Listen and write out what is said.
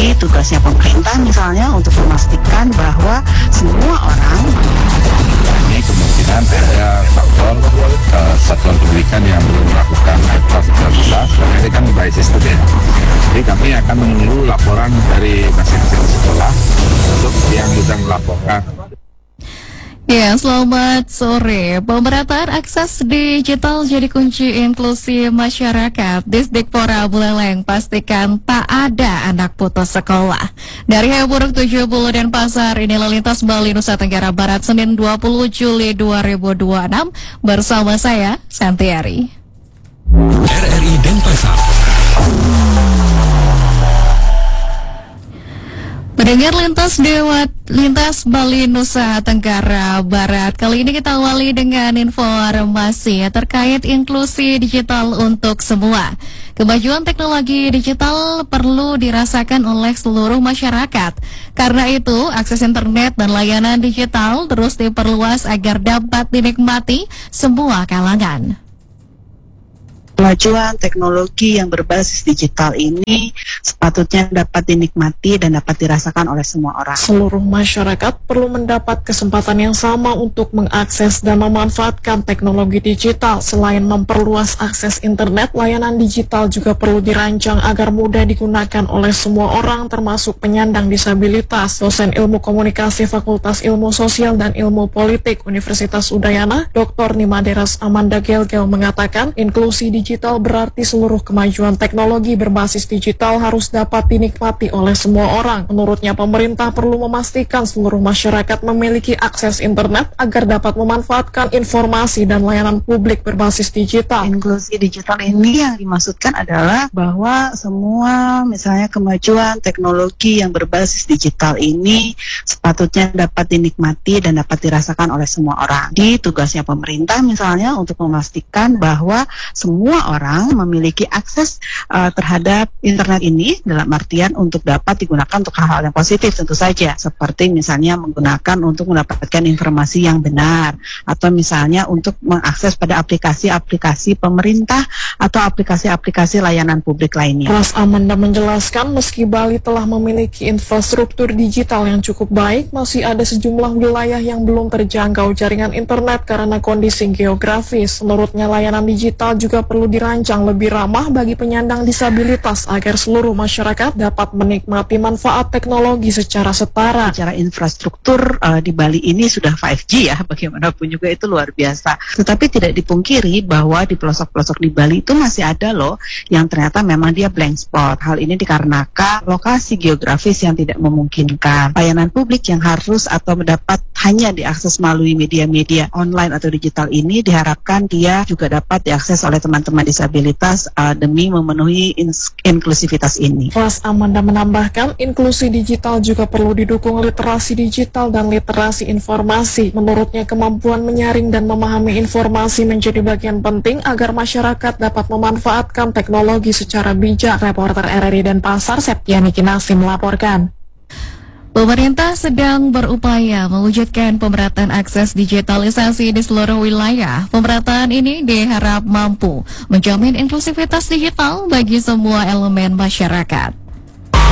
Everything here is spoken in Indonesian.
Jadi tugasnya pemerintah misalnya untuk memastikan bahwa semua orang ini kemungkinan ada faktor satuan pendidikan yang belum melakukan evaluasi karena ini kan berbasis student. Jadi kami akan menunggu laporan dari masing-masing sekolah untuk yang sudah melaporkan. Ya, selamat sore. Pemerataan akses digital jadi kunci inklusi masyarakat. Disdikpora Buleleng pastikan tak ada anak putus sekolah. Dari Hayamuruk 70 Denpasar, ini Lintas Bali Nusa Tenggara Barat, Senin 20 Juli 2026 bersama saya, Santiari. RRI Denpasar. Mendengar lintas Bali Nusa Tenggara Barat. Kali ini kita awali dengan informasi terkait inklusi digital untuk semua. Kemajuan teknologi digital perlu dirasakan oleh seluruh masyarakat. Karena itu, akses internet dan layanan digital terus diperluas agar dapat dinikmati semua kalangan. Kemajuan teknologi yang berbasis digital ini sepatutnya dapat dinikmati dan dapat dirasakan oleh semua orang. Seluruh masyarakat perlu mendapat kesempatan yang sama untuk mengakses dan memanfaatkan teknologi digital. Selain memperluas akses internet, layanan digital juga perlu dirancang agar mudah digunakan oleh semua orang, termasuk penyandang disabilitas. Dosen Ilmu Komunikasi Fakultas Ilmu Sosial dan Ilmu Politik Universitas Udayana, Dr. Nimaderas Amanda Gelgel mengatakan, inklusi digital berarti seluruh kemajuan teknologi berbasis digital harus dapat dinikmati oleh semua orang. Menurutnya, pemerintah perlu memastikan seluruh masyarakat memiliki akses internet agar dapat memanfaatkan informasi dan layanan publik berbasis digital. Inklusi digital ini yang dimaksudkan adalah bahwa semua misalnya kemajuan teknologi yang berbasis digital ini sepatutnya dapat dinikmati dan dapat dirasakan oleh semua orang. Di tugasnya pemerintah misalnya untuk memastikan bahwa semua orang memiliki akses terhadap internet ini dalam artian untuk dapat digunakan untuk hal-hal yang positif tentu saja, seperti misalnya menggunakan untuk mendapatkan informasi yang benar, atau misalnya untuk mengakses pada aplikasi-aplikasi pemerintah atau aplikasi-aplikasi layanan publik lainnya. Ras Amanda menjelaskan, meski Bali telah memiliki infrastruktur digital yang cukup baik, masih ada sejumlah wilayah yang belum terjangkau jaringan internet karena kondisi geografis. Menurutnya, layanan digital juga perlu dirancang lebih ramah bagi penyandang disabilitas agar seluruh masyarakat dapat menikmati manfaat teknologi secara setara. Secara infrastruktur di Bali ini sudah 5G ya, bagaimanapun juga itu luar biasa. Tetapi tidak dipungkiri bahwa di pelosok-pelosok di Bali itu masih ada loh yang ternyata memang dia blank spot. Hal ini dikarenakan lokasi geografis yang tidak memungkinkan. Layanan publik yang harus atau mendapat hanya diakses melalui media-media online atau digital ini diharapkan dia juga dapat diakses oleh teman-teman disabilitas demi memenuhi inklusivitas ini. Ras Amanda menambahkan, inklusi digital juga perlu didukung literasi digital dan literasi informasi. Menurutnya, kemampuan menyaring dan memahami informasi menjadi bagian penting agar masyarakat dapat memanfaatkan teknologi secara bijak. Reporter RRI Denpasar, Septiani Kinasi melaporkan. Pemerintah sedang berupaya mewujudkan pemerataan akses digitalisasi di seluruh wilayah. Pemerataan ini diharap mampu menjamin inklusivitas digital bagi semua elemen masyarakat.